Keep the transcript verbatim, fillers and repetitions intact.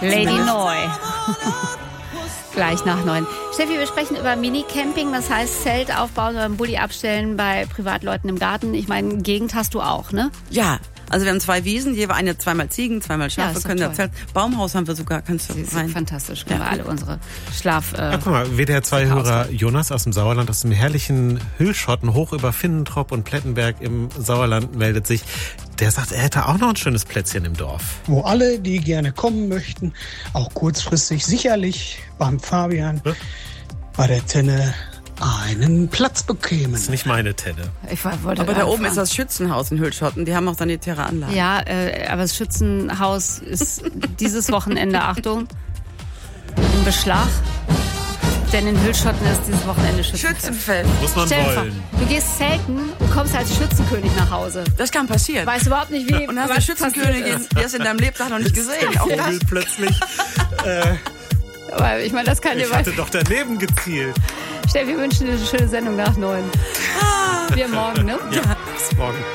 Lady Neu. Gleich nach neun. Steffi, wir sprechen über Mini-Camping, das heißt Zelt aufbauen oder einen Bulli abstellen bei Privatleuten im Garten. Ich meine, Gegend hast du auch, ne? Ja. Also wir haben zwei Wiesen, jeweils eine, zweimal Ziegen, zweimal Schafe, ja, können da Zelt. Baumhaus haben wir sogar, kannst du rein. Fantastisch, können ja. wir alle unsere Schlaf... Äh, ja, guck mal, W D R zwei Hörer Jonas aus dem Sauerland, aus dem herrlichen Hüllschotten, hoch über Finnentrop und Plettenberg im Sauerland meldet sich. Der sagt, er hätte auch noch ein schönes Plätzchen im Dorf. Wo alle, die gerne kommen möchten, auch kurzfristig sicherlich beim Fabian, hm? bei der Tenne einen Platz bekämen. Das ist nicht meine Tenne. Ich wollte aber da oben ist das Schützenhaus in Hüllschotten. Die haben auch sanitäre Anlagen. Ja, äh, aber das Schützenhaus ist dieses Wochenende, Achtung, im Beschlag. Denn in Hüllschotten ist dieses Wochenende Schützenfest. Schützenfest. Muss man Stell dir wollen. vor, du gehst zelten und kommst als Schützenkönig nach Hause. Das kann passieren. Weißt überhaupt nicht, wie. Und hast eine Schützenkönigin, die hast du in deinem Lebtag noch nicht gesehen. Auch das. Plötzlich. äh, aber ich meine, das kann dir ich hatte doch daneben gezielt. Steffi, wir wünschen dir eine schöne Sendung nach neun. Wir morgen, ne? Ja, bis morgen.